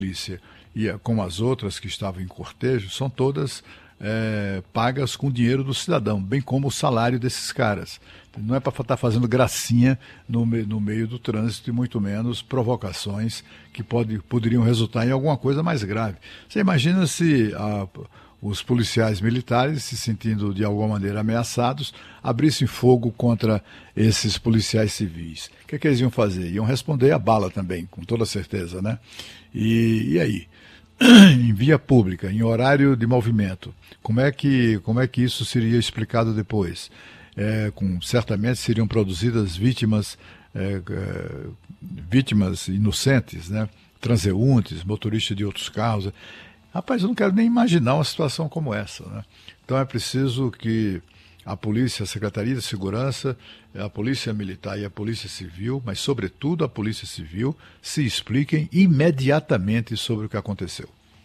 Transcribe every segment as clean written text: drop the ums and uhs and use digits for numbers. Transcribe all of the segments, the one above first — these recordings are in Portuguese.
polícia e como as outras que estavam em cortejo, são todas pagas com dinheiro do cidadão, bem como o salário desses caras. Não é para estar fazendo gracinha no meio do trânsito e muito menos provocações que poderiam resultar em alguma coisa mais grave. Você imagina se os policiais militares, se sentindo de alguma maneira ameaçados, abrissem fogo contra esses policiais civis. O que eles iam fazer? Iam responder a bala também, com toda certeza, né? E aí? Em via pública, em horário de movimento, como é que isso seria explicado depois? Certamente seriam produzidas vítimas inocentes, né? Transeuntes, motoristas de outros carros. Rapaz, eu não quero nem imaginar uma situação como essa, né? Então é preciso que a polícia, a Secretaria de Segurança, a Polícia Militar e a Polícia Civil, mas sobretudo a Polícia Civil, se expliquem imediatamente sobre o que aconteceu.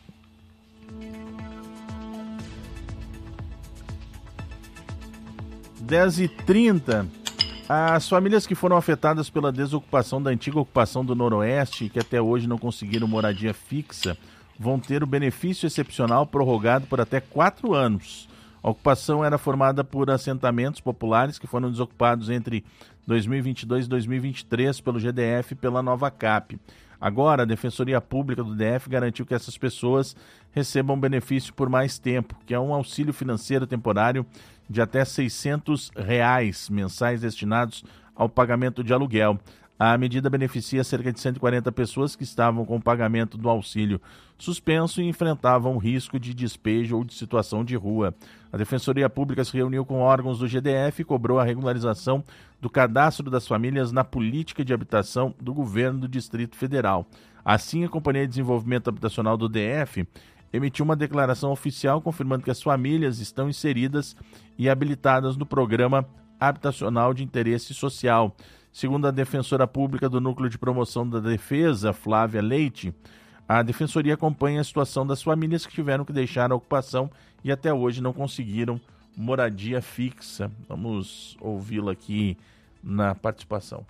Dez e 30. As famílias que foram afetadas pela desocupação da antiga ocupação do Noroeste e que até hoje não conseguiram moradia fixa vão ter o benefício excepcional prorrogado por até 4 anos. A ocupação era formada por assentamentos populares que foram desocupados entre 2022 e 2023 pelo GDF e pela Nova Cap. Agora, a Defensoria Pública do DF garantiu que essas pessoas recebam benefício por mais tempo, que é um auxílio financeiro temporário de até R$ 600 mensais destinados ao pagamento de aluguel. A medida beneficia cerca de 140 pessoas que estavam com o pagamento do auxílio suspenso e enfrentavam risco de despejo ou de situação de rua. A Defensoria Pública se reuniu com órgãos do GDF e cobrou a regularização do cadastro das famílias na política de habitação do governo do Distrito Federal. Assim, a Companhia de Desenvolvimento Habitacional do DF emitiu uma declaração oficial confirmando que as famílias estão inseridas e habilitadas no Programa Habitacional de Interesse Social. Segundo a defensora pública do Núcleo de Promoção da Defesa, Flávia Leite, a Defensoria acompanha a situação das famílias que tiveram que deixar a ocupação e até hoje não conseguiram moradia fixa. Vamos ouvi-la aqui na participação.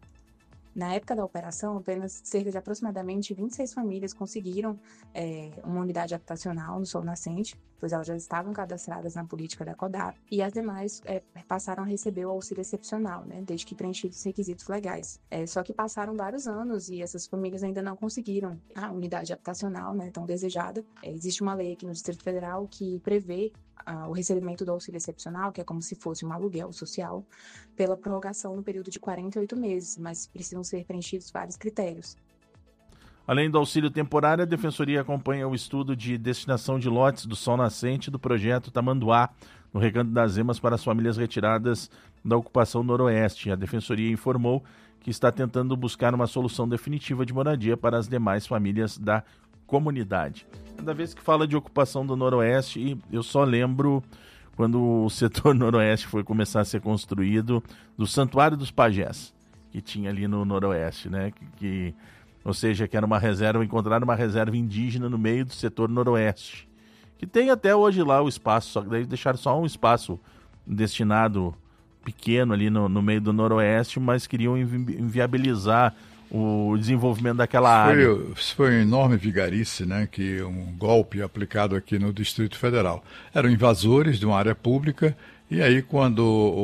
Na época da operação, apenas cerca de aproximadamente 26 famílias conseguiram uma unidade habitacional no Sol Nascente, pois elas já estavam cadastradas na política da CODAP, e as demais passaram a receber o auxílio excepcional, né, desde que preenchidos os requisitos legais. Só que passaram vários anos e essas famílias ainda não conseguiram a unidade habitacional, né, tão desejada. Existe uma lei aqui no Distrito Federal que prevê o recebimento do auxílio excepcional, que é como se fosse um aluguel social, pela prorrogação no período de 48 meses, mas precisam ser preenchidos vários critérios. Além do auxílio temporário, a Defensoria acompanha o estudo de destinação de lotes do Sol Nascente do projeto Tamanduá, no Recanto das Emas, para as famílias retiradas da ocupação noroeste. A Defensoria informou que está tentando buscar uma solução definitiva de moradia para as demais famílias da comunidade. Cada vez que fala de ocupação do Noroeste, eu só lembro quando o setor Noroeste foi começar a ser construído, do Santuário dos Pajés, que tinha ali no Noroeste, né? Ou seja, que era uma reserva, encontraram uma reserva indígena no meio do setor Noroeste, que tem até hoje lá o espaço, só que daí deixaram só um espaço destinado pequeno ali no meio do Noroeste, mas queriam inviabilizar o desenvolvimento daquela área. Isso foi uma enorme vigarice, né? Que um golpe aplicado aqui no Distrito Federal. Eram invasores de uma área pública, e aí quando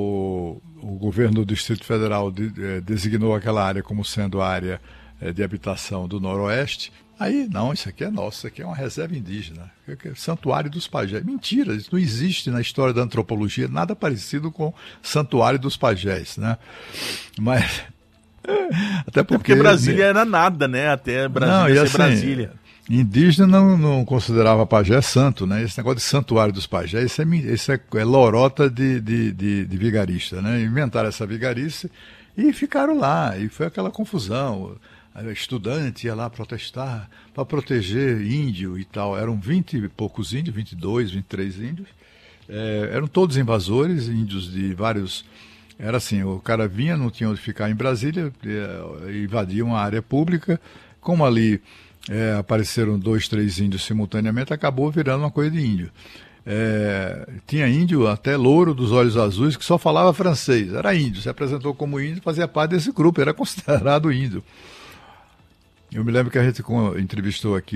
o governo do Distrito Federal designou aquela área como sendo a área de habitação do Noroeste, aí, não, isso aqui é nosso, isso aqui é uma reserva indígena, Santuário dos Pajés. Mentira, isso não existe na história da antropologia nada parecido com Santuário dos Pajés, né? Mas até porque Brasília era nada, né? Até Brasília ser Brasília. Indígena não considerava pajé santo, né? Esse negócio de Santuário dos Pajés, isso é lorota de vigarista, né? Inventaram essa vigarice e ficaram lá, e foi aquela confusão. Estudante ia lá protestar para proteger índio e tal. Eram 20 e poucos índios, 22, 23 índios. Eram todos invasores, índios de vários... Era assim, o cara vinha, não tinha onde ficar em Brasília, invadia uma área pública. Como ali apareceram 2, 3 índios simultaneamente, acabou virando uma coisa de índio. Tinha índio até louro dos olhos azuis que só falava francês. Era índio, se apresentou como índio, fazia parte desse grupo, era considerado índio. Eu me lembro que a gente entrevistou aqui